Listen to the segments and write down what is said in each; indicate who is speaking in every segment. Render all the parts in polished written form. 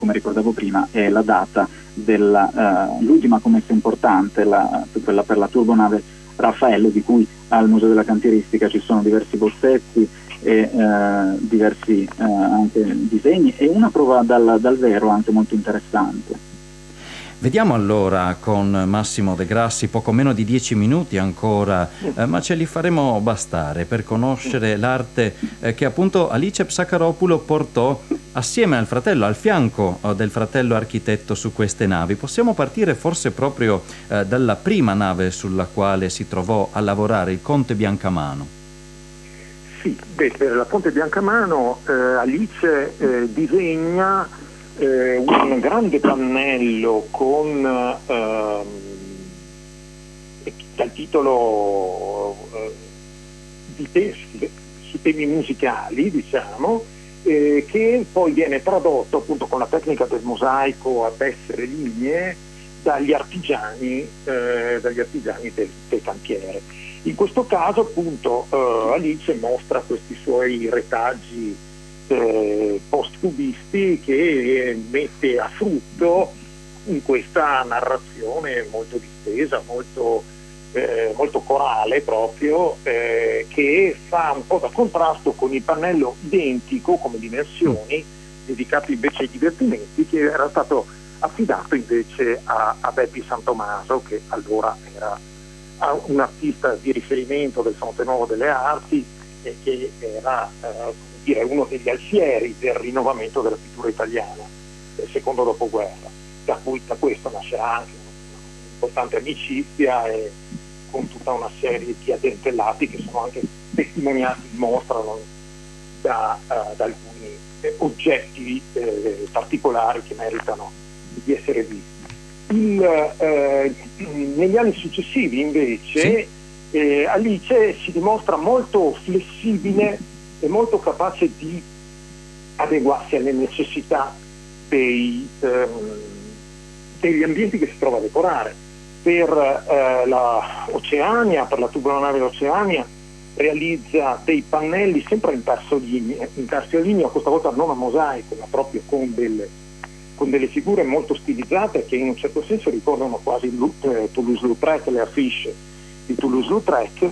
Speaker 1: come ricordavo prima, è la data l'ultima commessa importante, quella per la turbonave Raffaello, di cui al Museo della Cantieristica ci sono diversi bozzetti e diversi anche disegni, e una prova dal vero anche molto interessante.
Speaker 2: Vediamo allora con Massimo De Grassi, poco meno di 10 minuti ancora, ma ce li faremo bastare per conoscere l'arte che appunto Alice Psakaropoulou portò assieme al fratello, al fianco del fratello architetto su queste navi. Possiamo partire forse proprio dalla prima nave sulla quale si trovò a lavorare, il Conte Biancamano.
Speaker 3: Sì, per la Conte Biancamano Alice disegna un grande pannello con dal titolo su temi musicali, diciamo, che poi viene tradotto appunto con la tecnica del mosaico a tessere lignee dagli artigiani del cantiere. In questo caso appunto Alice mostra questi suoi retaggi post-cubisti che mette a frutto in questa narrazione molto distesa, molto corale proprio, che fa un po' da contrasto con il pannello identico come dimensioni, dedicato invece ai divertimenti, che era stato affidato invece a Beppi Santomaso, che allora era un artista di riferimento del Fronte Nuovo delle Arti e che era uno degli alfieri del rinnovamento della pittura italiana del secondo dopoguerra, da questo nascerà anche un'importante amicizia, e con tutta una serie di addentellati che sono anche testimoniati in mostra da alcuni oggetti particolari che meritano di essere visti. Negli anni successivi invece Alice si dimostra molto flessibile e molto capace di adeguarsi alle necessità degli ambienti che si trova a decorare. Per la Oceania, per la turbonave Oceania, realizza dei pannelli sempre in terzolineo, questa volta non a mosaico, ma proprio con delle figure molto stilizzate che in un certo senso ricordano quasi Toulouse-Lautrec, le affiche di Toulouse-Lautrec,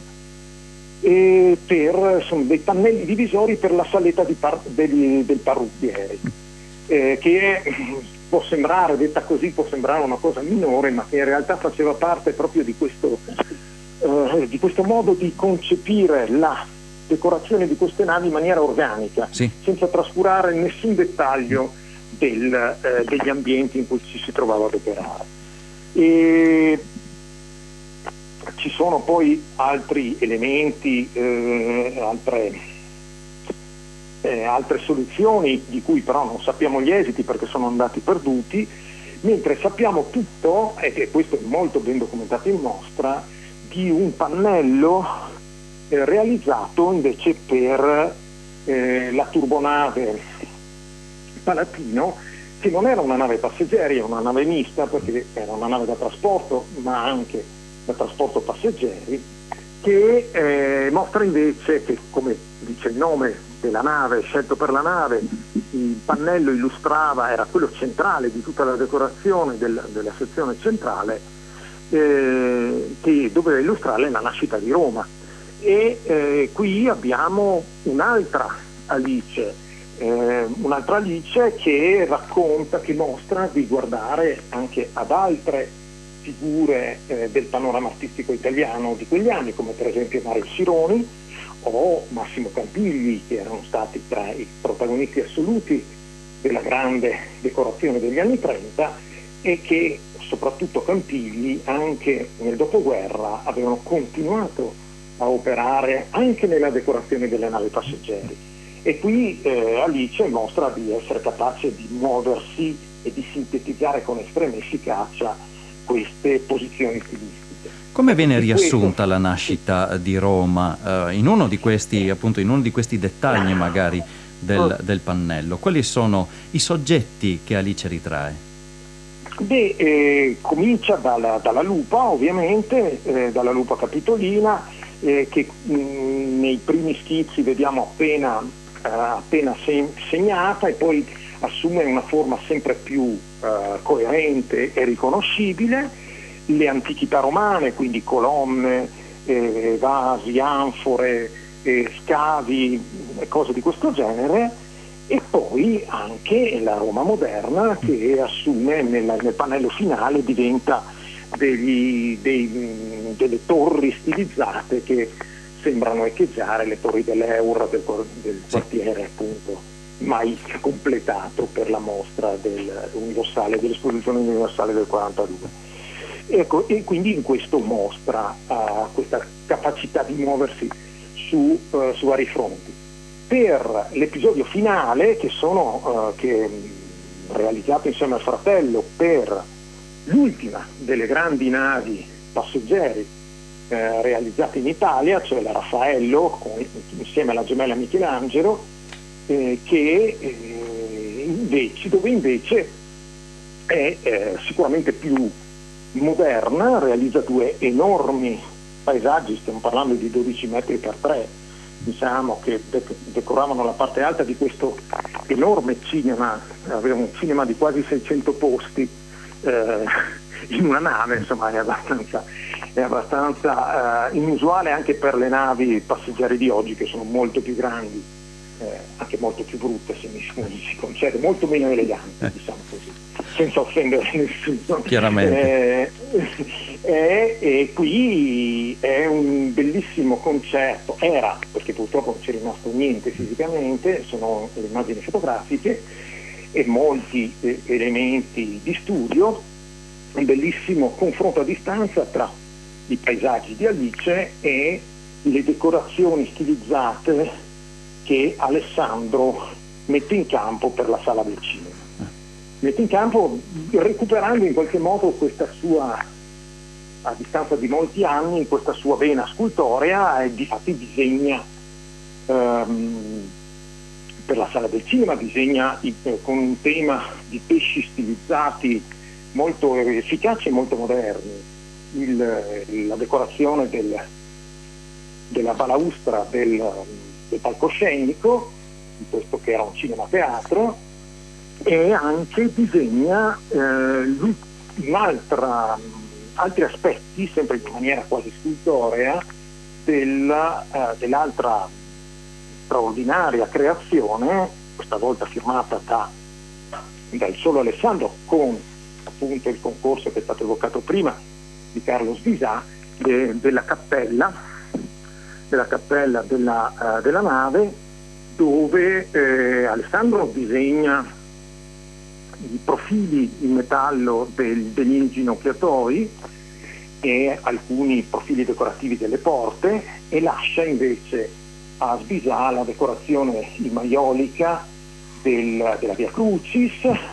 Speaker 3: sono dei pannelli divisori per la saletta del parrucchiere, che può sembrare, detta così, può sembrare una cosa minore, ma che in realtà faceva parte proprio di questo modo di concepire la decorazione di queste navi in maniera organica, senza trascurare nessun dettaglio degli ambienti in cui ci si trovava ad operare. E ci sono poi altri elementi, altre soluzioni di cui però non sappiamo gli esiti perché sono andati perduti, mentre sappiamo tutto, e questo è molto ben documentato in mostra, di un pannello realizzato invece per la turbonave Palatino, che non era una nave passeggeri, era una nave mista, perché era una nave da trasporto ma anche da trasporto passeggeri, che mostra invece che, come dice il nome della nave, scelto per la nave, il pannello illustrava, era quello centrale di tutta la decorazione della sezione centrale, che doveva illustrare la nascita di Roma. E qui abbiamo un'altra Alice che racconta, che mostra di guardare anche ad altre figure del panorama artistico italiano di quegli anni, come per esempio Mario Sironi o Massimo Campigli, che erano stati tra i protagonisti assoluti della grande decorazione degli anni 30, e che soprattutto Campigli anche nel dopoguerra avevano continuato a operare anche nella decorazione delle navi passeggeri. E qui Alice mostra di essere capace di muoversi e di sintetizzare con estrema efficacia queste posizioni stilistiche.
Speaker 2: Come viene riassunta la nascita di Roma in uno di questi dettagli magari del pannello? Quali sono i soggetti che Alice ritrae?
Speaker 3: Comincia dalla lupa, ovviamente, dalla lupa capitolina, che nei primi schizzi vediamo appena segnata, e poi assume una forma sempre più coerente e riconoscibile. Le antichità romane, quindi colonne, vasi, anfore, scavi, cose di questo genere, e poi anche la Roma moderna, che assume nel pannello finale, diventa delle torri stilizzate che sembrano echeggiare le torri dell'Eur del quartiere, appunto, mai completato per la mostra dell'esposizione universale del 42. Ecco, e quindi in questo mostra questa capacità di muoversi su vari fronti. Per l'episodio finale, che realizzato insieme al fratello per l'ultima delle grandi navi passeggeri realizzate in Italia, cioè la Raffaello, insieme alla gemella Michelangelo, dove invece è sicuramente più moderna, realizza due enormi paesaggi, stiamo parlando di 12 metri per 3, diciamo, che decoravano la parte alta di questo enorme cinema. Aveva un cinema di quasi 600 posti in una nave, insomma è abbastanza inusuale anche per le navi passeggeri di oggi, che sono molto più grandi, anche molto più brutte, se mi si concede, molto meno eleganti, diciamo così, senza offendere nessuno.
Speaker 2: Chiaramente.
Speaker 3: E qui è un bellissimo concerto, perché purtroppo non c'è rimasto niente fisicamente, sono le immagini fotografiche e molti elementi di studio, un bellissimo confronto a distanza tra i paesaggi di Alice e le decorazioni stilizzate che Alessandro mette in campo per la sala del cinema. Mette in campo recuperando in qualche modo questa sua, a distanza di molti anni, questa sua vena scultorea, e difatti disegna per la sala del cinema, disegna con un tema di pesci stilizzati molto efficaci e molto moderni. La decorazione della balaustra del palcoscenico, di questo che era un cinema-teatro, e anche disegna altri aspetti, sempre in maniera quasi scultorea, dell'altra straordinaria creazione, questa volta firmata dal solo Alessandro, con appunto il concorso che è stato evocato prima di Carlo Sbisà, della cappella della nave, dove Alessandro disegna i profili in metallo degli inginocchiatoi e alcuni profili decorativi delle porte, e lascia invece a Sbisà la decorazione maiolica della Via Crucis,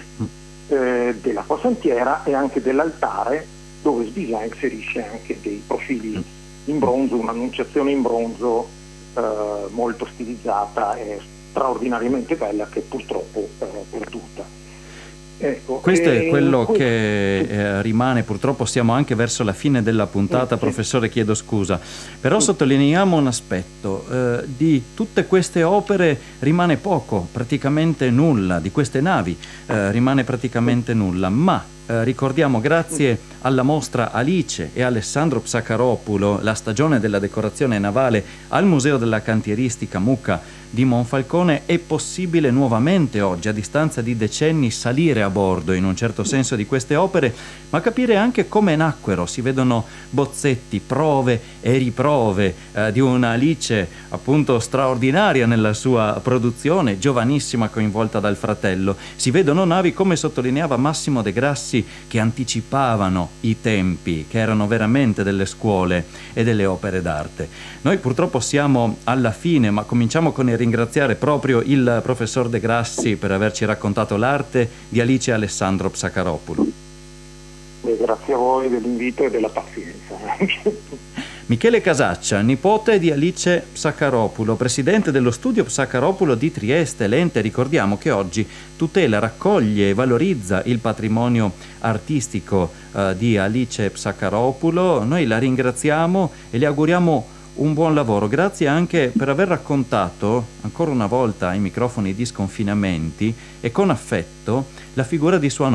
Speaker 3: della posantiera e anche dell'altare, dove Sbisà inserisce anche dei profili in bronzo, un'annunciazione in bronzo molto stilizzata e straordinariamente bella, che purtroppo è perduta. Ecco,
Speaker 2: questo è quello che rimane. Purtroppo siamo anche verso la fine della puntata, professore, chiedo scusa, però sottolineiamo un aspetto: di tutte queste opere rimane poco, praticamente nulla, di queste navi rimane praticamente nulla, ma ricordiamo, grazie alla mostra Alice e Alessandro Psacharopulo, la stagione della decorazione navale al Museo della Cantieristica Mucca di Monfalcone, è possibile nuovamente oggi, a distanza di decenni, salire a bordo in un certo senso di queste opere, ma capire anche come nacquero. Si vedono bozzetti, prove e riprove di una Alice appunto straordinaria nella sua produzione, giovanissima, coinvolta dal fratello. Si vedono navi, come sottolineava Massimo De Grassi, che anticipavano i tempi, che erano veramente delle scuole e delle opere d'arte. Noi purtroppo siamo alla fine, ma cominciamo con il ringraziare proprio il professor De Grassi per averci raccontato l'arte di Alice e Alessandro Psacharopulo.
Speaker 3: Grazie a voi dell'invito e della pazienza.
Speaker 2: Michele Casaccia, nipote di Alice Psacharopulo, presidente dello studio Psacharopulo di Trieste, l'ente, ricordiamo, che oggi tutela, raccoglie e valorizza il patrimonio artistico di Alice Psacharopulo. Noi la ringraziamo e le auguriamo un buon lavoro. Grazie anche per aver raccontato ancora una volta ai microfoni di Sconfinamenti e con affetto la figura di Sua